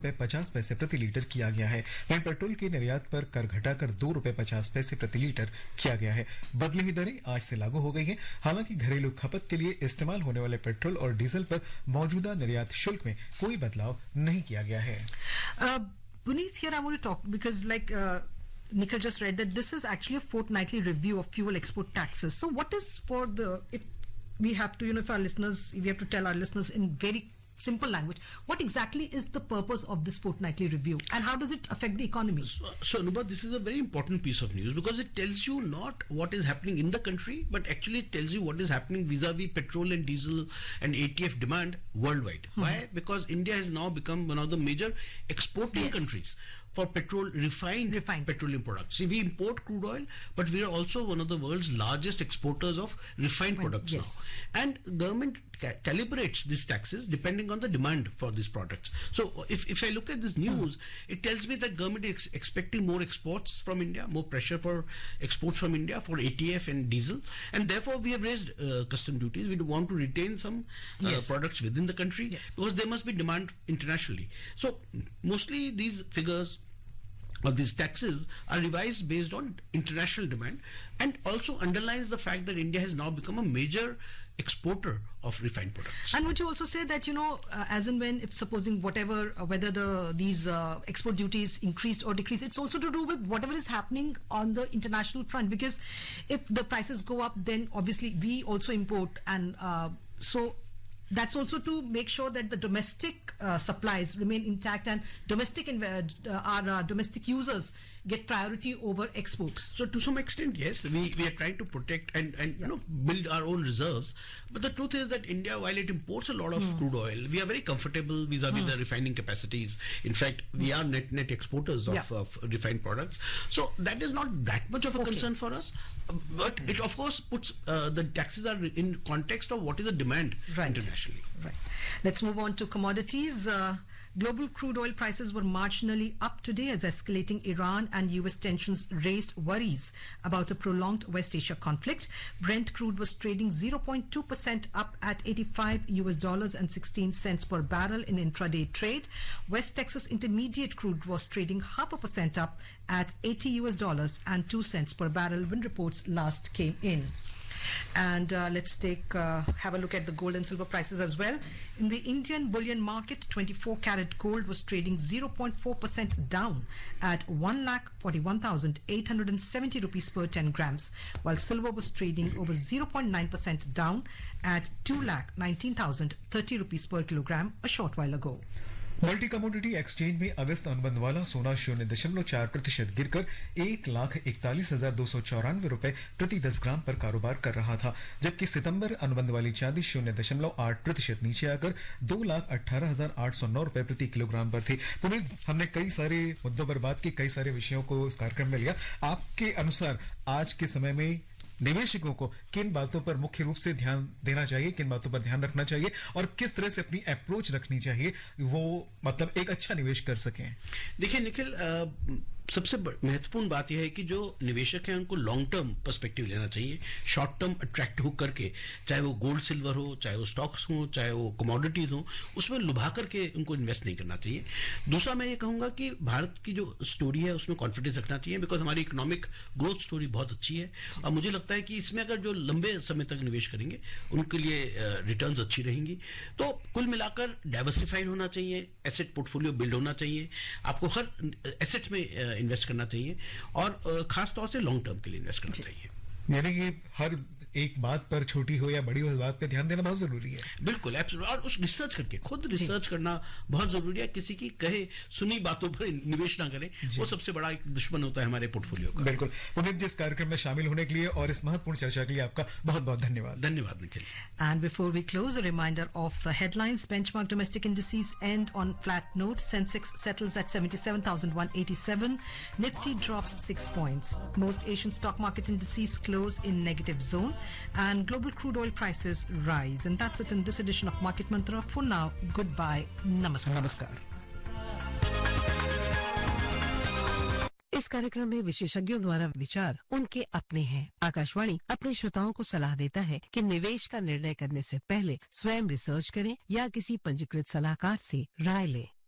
₹50 प्रति लीटर किया गया है। वहीं पेट्रोल के निर्यात पर कर घटाकर ₹2.50 प्रति लीटर किया गया है। बदली हुई दरें आज से लागू हो गई हैं। हालांकि घरेलू खपत के लिए इस्तेमाल होने वाले पेट्रोल और डीजल पर मौजूदा निर्यात शुल्क में कोई बदलाव नहीं किया गया है। Puneet, here I want to talk because Nikhil just read that this is actually a fortnightly review of fuel export taxes. So what is if we have to, if our listeners, we have to tell our listeners in very simple language, what exactly is the purpose of this fortnightly review and how does it affect the economy? So Anubha, this is a very important piece of news because it tells you not what is happening in the country, but actually it tells you what is happening vis-a-vis petrol and diesel and ATF demand worldwide. Why? Because India has now become one of the major exporting countries for refined petroleum products. See, we import crude oil, but we are also one of the world's largest exporters of refined products now. And government calibrates these taxes depending on the demand for these products. So if I look at this news, it tells me that government is expecting more exports from India, more pressure for exports from India for ATF and diesel, and therefore we have raised custom duties. We want to retain some products within the country because there must be demand internationally. So mostly these figures of these taxes are revised based on international demand and also underlines the fact that India has now become a major exporter of refined products. And would you also say that, as and when, if supposing whether these export duties increased or decreased, it's also to do with whatever is happening on the international front, because if the prices go up, then obviously we also import, and so that's also to make sure that the domestic supplies remain intact and our domestic users get priority over exports. So to some extent, yes, we are trying to protect and build our own reserves. But the truth is that India, while it imports a lot of crude oil, we are very comfortable vis-a-vis the refining capacities. In fact, we are net exporters of refined products. So that is not that much of a concern for us. But it of course puts the taxes are in context of what is the demand internationally. Right. Let's move on to commodities. Global crude oil prices were marginally up today as escalating Iran and US tensions raised worries about a prolonged West Asia conflict. Brent crude was trading 0.2% up at $85.16 per barrel in intraday trade. West Texas Intermediate crude was trading 0.5% up at $80.02 per barrel when reports last came in. And let's have a look at the gold and silver prices as well. In the Indian bullion market, 24-karat gold was trading 0.4% down at 1,41,870 rupees per 10 grams, while silver was trading over 0.9% down at 2,19,030 rupees per kilogram a short while ago. Multi commodity exchange में अगस्त अनुबंध वाला सोना 0.4% गिरकर 1,41,294 रुपए प्रति 10 ग्राम पर कारोबार कर रहा था, जबकि सितंबर अनुबंध वाली चांदी 0.8% नीचे आकर 2,18,809 रुपए प्रति किलोग्राम पर थी। पुनीत, हमने कई सारे मुद्दों पर बात की, कई सारे विषयों को इस कार्यक्रम में लिया। आपके अनुसार आज के समय में निवेशकों को किन बातों पर मुख्य रूप से ध्यान देना चाहिए, किन बातों पर ध्यान रखना चाहिए और किस तरह से अपनी अप्रोच रखनी चाहिए, वो मतलब एक अच्छा निवेश कर सकें? देखिए निखिल, सबसे महत्वपूर्ण बात यह है कि जो निवेशक हैं उनको लॉन्ग टर्म पर्सपेक्टिव लेना चाहिए, शॉर्ट टर्म अट्रैक्ट होकर के, चाहे वो गोल्ड सिल्वर हो, चाहे वो स्टॉक्स हो, चाहे वो कमोडिटीज हो, उसमें लुभा करके उनको इन्वेस्ट नहीं करना चाहिए। दूसरा मैं ये कहूंगा कि भारत की जो स्टोरी है उसमें कॉन्फिडेंस रखना चाहिए, बिकॉज हमारी इकोनॉमिक ग्रोथ स्टोरी बहुत अच्छी है और मुझे लगता है कि इसमें अगर जो लंबे समय तक निवेश करेंगे उनके लिए रिटर्न्स अच्छी रहेंगी। तो कुल मिलाकर डाइवर्सिफाइड होना चाहिए, एसेट पोर्टफोलियो बिल्ड होना चाहिए, आपको हर एसेट में इन्वेस्ट करना चाहिए और खास तौर से लॉन्ग टर्म के लिए इन्वेस्ट करना चाहिए। यानी कि हर एक बात पर, छोटी हो या बड़ी हो, इस बात पे ध्यान देना बहुत जरूरी है। बिल्कुल, और उस रिसर्च करके खुद रिसर्च करना बहुत जरूरी है। किसी की कहे सुनी बातों पर निवेश ना करें, वो सबसे बड़ा एक दुश्मन होता है हमारे पोर्टफोलियो का। बिल्कुल। पुनीत जी, इस कार्यक्रम में शामिल होने के लिए और इस महत्वपूर्ण चर्चा के लिए आपका बहुत बहुत धन्यवाद। धन्यवाद Nikhil. And before we close, a reminder of the headlines. Benchmark domestic indices end on flat note. Sensex settles at 77,187. Nifty drops 6 points. Most Asian stock market indices close in negative zone. And global crude oil prices rise. And that's it in this edition of Market Mantra. For now, goodbye. Namaskar. नमस्कार। इस कार्यक्रम में विशेषज्ञों द्वारा विचार उनके अपने हैं। आकाशवाणी अपने श्रोताओं को सलाह देता है कि निवेश का निर्णय करने से पहले स्वयं रिसर्च करें या किसी पंजीकृत सलाहकार से राय लें।